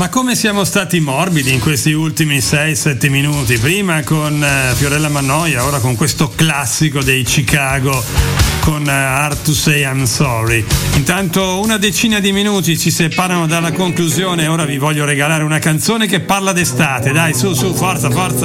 Ma come siamo stati morbidi in questi ultimi 6-7 minuti, prima con Fiorella Mannoia, ora con questo classico dei Chicago con Hard to Say I'm Sorry. Intanto una decina di minuti ci separano dalla conclusione, ora vi voglio regalare una canzone che parla d'estate, dai, su, forza.